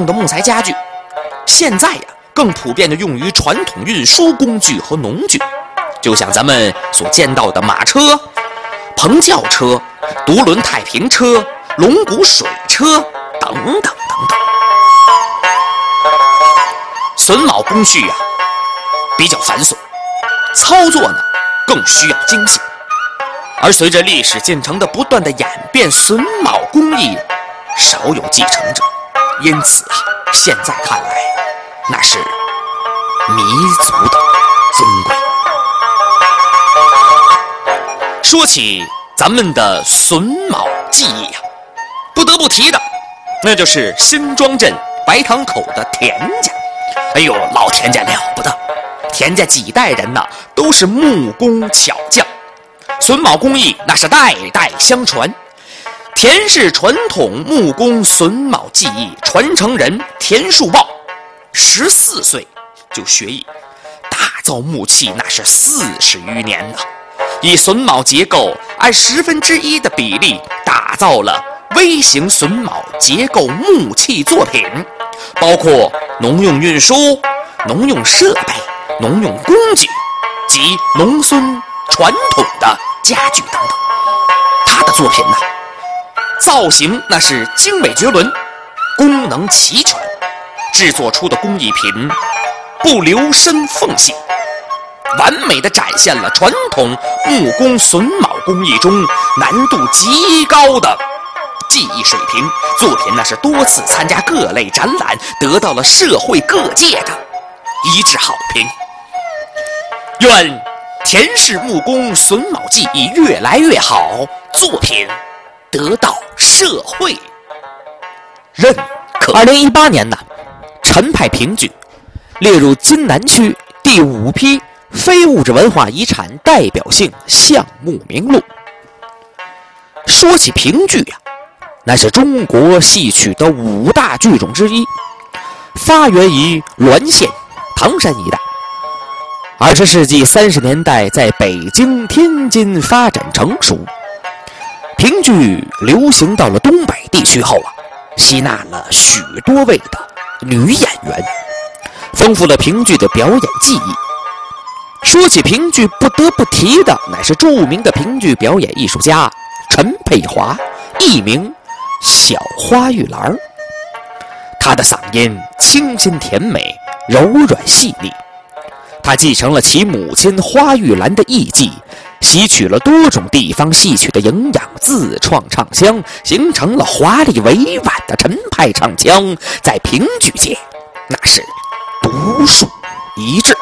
的木材家具，现在呀更普遍的用于传统运输工具和农具，就像咱们所见到的马车、棚轿车、独轮太平车、龙骨水车等等等等。榫卯工序啊比较繁琐，操作呢更需要精细。而随着历史进程的不断的演变，榫卯工艺少有继承者，因此啊，现在看来那是弥足的尊贵。说起咱们的榫卯技艺啊，不得不提的那就是辛庄镇白塘口的田家。哎呦，老田家了不得，田家几代人呢都是木工巧匠，榫卯工艺那是代代相传。田氏传统木工榫卯技艺传承人田树豹14岁就学艺，打造木器那是40余年了，以榫卯结构按1/10的比例打造了微型榫卯结构木器作品，包括农用运输、农用设备、农用工具及农村传统的家具等等。他的作品呢，造型那是精美绝伦，功能齐全，制作出的工艺品不留深缝隙，完美地展现了传统木工榫卯工艺中难度极高的技艺水平。作品那是多次参加各类展览，得到了社会各界的一致好评。愿田氏木工榫卯技艺越来越好，作品得到社会认可。2018年呢，陈派评剧列入津南区第5批非物质文化遗产代表性项目名录。说起评剧啊，那是中国戏曲的5大剧种之一，发源于滦县、唐山一带。20世纪30年代在北京、天津发展成熟。评剧流行到了东北地区后啊，吸纳了许多位的女演员，丰富了评剧的表演技艺。说起评剧，不得不提的乃是著名的评剧表演艺术家陈佩华，艺名小花玉兰。她的嗓音清新甜美，柔软细腻。她继承了其母亲花玉兰的艺伎，吸取了多种地方戏曲的营养，自创唱腔，形成了华丽委婉的陈派唱腔，在评剧界那是独树一帜。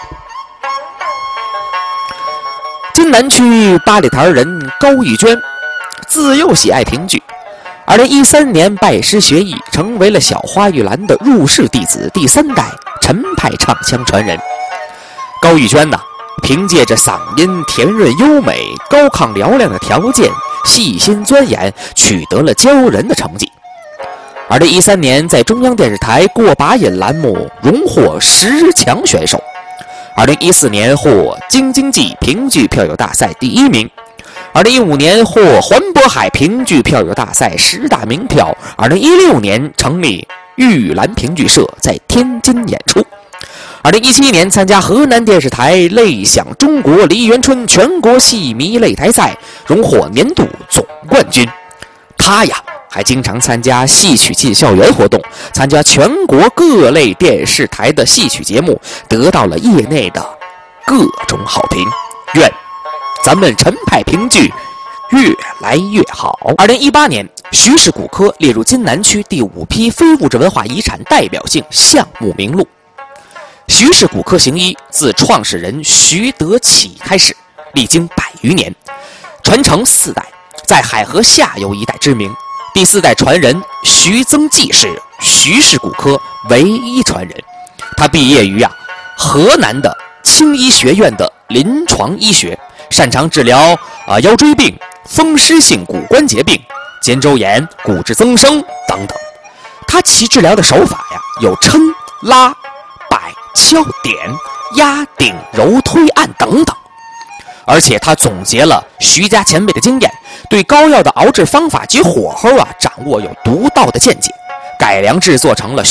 津南区八里台人高玉娟自幼喜爱评剧，2013年拜师学艺，成为了小花玉兰的入室弟子，第3代陈派唱腔传人。高玉娟呢，凭借着嗓音甜润优美、高亢嘹亮的条件，细心钻研，取得了骄人的成绩。2013年在中央电视台过把瘾栏目荣获10强选手。2014年获京津冀评剧票友大赛第1名。2015年获环渤海评剧票友大赛10大名票。2016年成立玉兰评剧社，在天津演出。2017年参加河南电视台类享中国梨园春全国戏迷擂台赛，荣获年度总冠军。他呀还经常参加戏曲进校园活动，参加全国各类电视台的戏曲节目，得到了业内的各种好评。愿咱们陈派评剧越来越好。2018年，徐氏骨科列入津南区第5批非物质文化遗产代表性项目名录。徐氏骨科行医自创始人徐德启开始，历经100余年，传承4代，在海河下游一带知名。第4代传人徐增济是徐氏骨科唯一传人。他毕业于河南的青医学院的临床医学，擅长治疗腰椎病、风湿性骨关节病、肩周炎、骨质增生等等。他其治疗的手法有抻、拉、摆、敲、点、压、顶、揉、推、按等等。而且他总结了徐家前辈的经验，对膏药的熬制方法及火候掌握有独到的见解，改良制作成了